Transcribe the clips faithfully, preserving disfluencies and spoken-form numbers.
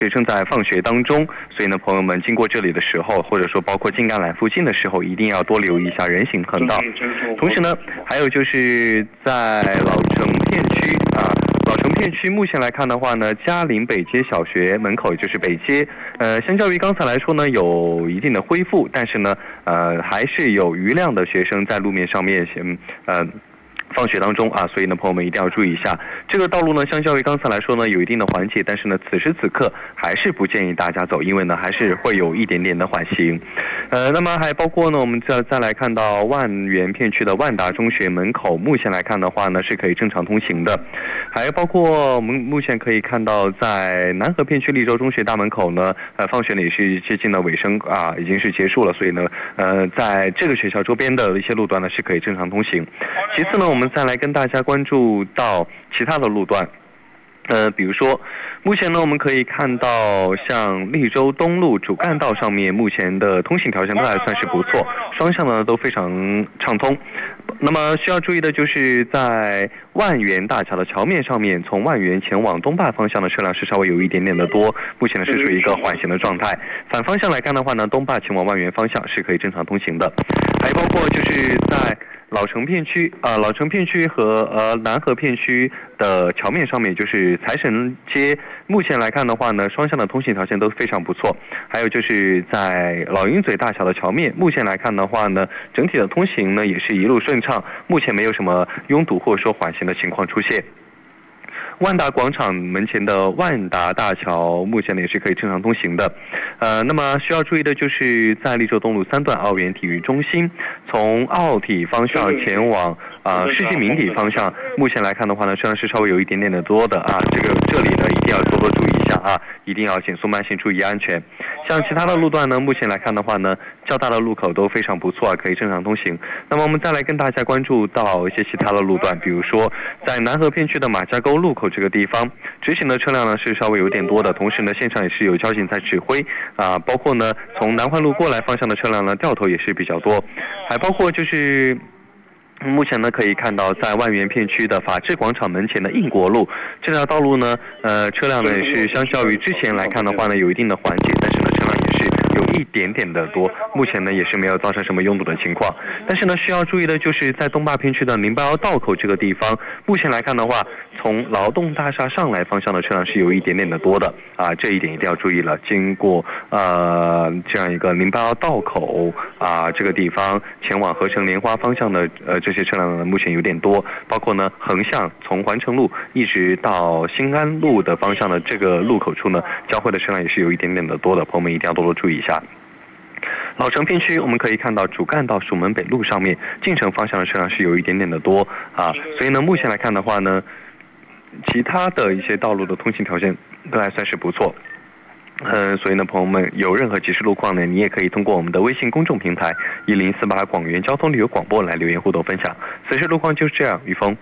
正在放学当中，所以呢，朋友们经过这里的时候，或者说包括静安栏附近的时候，一定要多留意一下人行横道。同时呢，还有就是在老城片区啊，老城片区目前来看的话呢，嘉陵北街小学门口，也就是北街，呃，相较于刚才来说呢，有一定的恢复，但是呢，呃，还是有余量的学生在路面上面，嗯，呃。放学当中啊，所以呢，朋友们一定要注意一下，这个道路呢，相较于刚才来说呢，有一定的缓解，但是呢，此时此刻还是不建议大家走，因为呢，还是会有一点点的缓行。呃，那么还包括呢，我们再再来看到万源片区的万达中学门口，目前来看的话呢，是可以正常通行的。还包括我们目前可以看到，在南河片区利州中学大门口呢，呃，放学呢也是接近了尾声啊，已经是结束了，所以呢，呃，在这个学校周边的一些路段呢，是可以正常通行。其次呢，我们我们再来跟大家关注到其他的路段，呃，比如说，目前呢，我们可以看到像利州东路主干道上面，目前的通行条件都还算是不错，双向呢都非常畅通。那么需要注意的就是在万源大桥的桥面上面，从万源前往东坝方向的车辆是稍微有一点点的多，目前呢是属于一个缓行的状态。反方向来看的话呢，东坝前往万源方向是可以正常通行的。还包括就是在老城片区啊、呃，老城片区和呃南河片区的桥面上面，就是财神街，目前来看的话呢，双向的通行条件都非常不错。还有就是在老鹰嘴大桥的桥面，目前来看的话呢，整体的通行呢也是一路顺畅，目前没有什么拥堵或者说缓行的情况出现。万达广场门前的万达大桥目前呢也是可以正常通行的，呃，那么需要注意的就是在利州东路三段奥园体育中心，从奥体方向前往啊、呃、世纪名体方向，目前来看的话呢，车辆是稍微有一点点的多的啊，这个这里呢一定要多多注意一下啊，一定要减速慢行，注意安全。像其他的路段呢，目前来看的话呢，较大的路口都非常不错啊，可以正常通行。那么我们再来跟大家关注到一些其他的路段，比如说在南河片区的马家沟路口这个地方，直行的车辆呢是稍微有点多的，同时呢现场也是有交警在指挥啊，包括呢从南环路过来方向的车辆呢掉头也是比较多，还包括就是目前呢可以看到在万源片区的法治广场门前的应国路这条道路呢，呃车辆呢也是相较于之前来看的话呢有一定的缓解，但是呢车辆也是有一点点的多，目前呢也是没有造成什么拥堵的情况。但是呢需要注意的就是在东坝片区的零八幺道口这个地方，目前来看的话，从劳动大厦上来方向的车辆是有一点点的多的啊，这一点一定要注意了。经过呃这样一个零八幺道口啊这个地方前往合成莲花方向的呃这些车辆呢目前有点多，包括呢横向从环城路一直到新安路的方向的这个路口处呢，交汇的车辆也是有一点点的多的，朋友们一定要多多注意一下。老城片区我们可以看到主干道蜀门北路上面进城方向的车辆是有一点点的多啊，所以呢目前来看的话呢，其他的一些道路的通行条件都还算是不错。嗯，所以呢，朋友们有任何即时路况呢，你也可以通过我们的微信公众平台一零四八广元交通旅游广播来留言互动分享。此时路况就是这样，雨峰。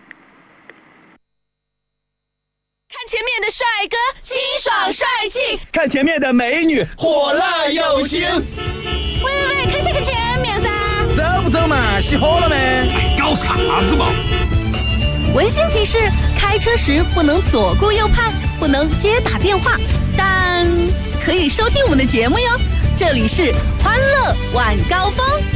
看前面的帅哥，清爽帅气； 看前面的美女，火辣有型。 喂喂喂，看这个前面噻！ 走不走嘛？熄火了没？ 哎，搞啥子嘛？ 温馨提示：开车时不能左顾右盼，不能接打电话，但可以收听我们的节目哟。这里是欢乐晚高峰。